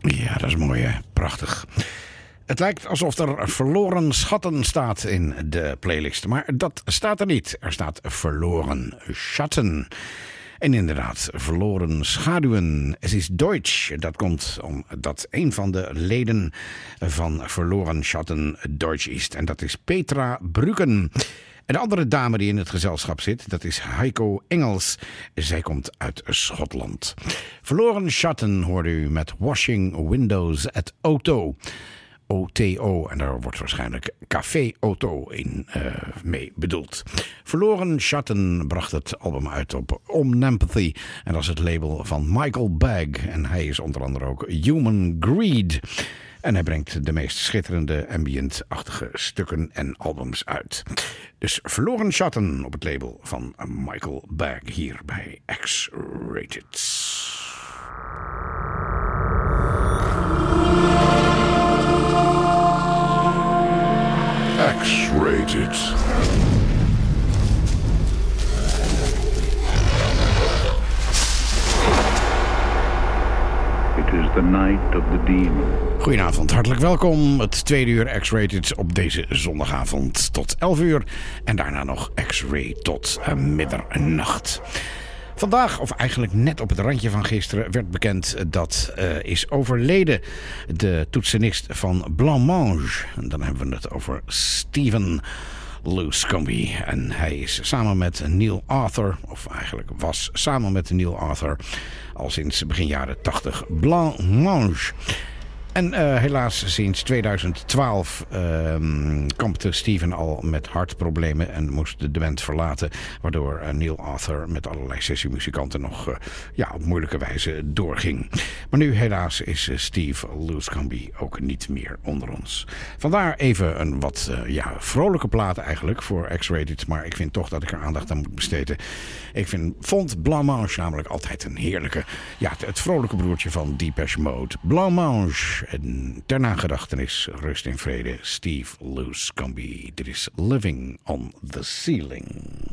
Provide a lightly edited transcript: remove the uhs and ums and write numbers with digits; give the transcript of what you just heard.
Ja, dat is mooi, hè? Prachtig. Het lijkt alsof er verloren schatten staat in de playlist. Maar dat staat er niet. Er staat verloren schatten. En inderdaad, verloren schaduwen. Het is Deutsch. Dat komt omdat een van de leden van Verloren Schatten Deutsch is. En dat is Petra Brücken. En de andere dame die in het gezelschap zit, dat is Heiko Engels. Zij komt uit Schotland. Verloren Schatten hoorde u met Washing Windows at Auto. OTO, en daar wordt waarschijnlijk Café Auto in mee bedoeld. Verloren Schatten bracht het album uit op Omnempathy. En dat is het label van Michael Bagg. En hij is onder andere ook Human Greed. En hij brengt de meest schitterende ambient-achtige stukken en albums uit. Dus Verloren Schatten op het label van Michael Bagg hier bij X-Rated. X-Rated. It is the night of the demon. Goedenavond, hartelijk welkom. Het tweede uur X-Rated op deze zondagavond tot 11 uur. En daarna nog X-Ray tot middernacht. Vandaag, of eigenlijk net op het randje van gisteren, werd bekend dat is overleden de toetsenist van Blancmange. En dan hebben we het over Stephen Luscombe. En hij is samen met Neil Arthur, of eigenlijk was samen met Neil Arthur, al sinds begin jaren 80 Blancmange. En helaas sinds 2012 kampte Steven al met hartproblemen en moest de band verlaten. Waardoor Neil Arthur met allerlei sessiemuzikanten nog op moeilijke wijze doorging. Maar nu helaas is Steve Luscombe ook niet meer onder ons. Vandaar even een wat vrolijke plaat eigenlijk voor X-Rated. Maar ik vind toch dat ik er aandacht aan moet besteden. Ik vond Blancmange namelijk altijd een heerlijke, het vrolijke broertje van Depeche Mode. Blancmange. En ter nagedachtenis, rust in vrede, Steve Luscombe. Dit is Living on the Ceiling.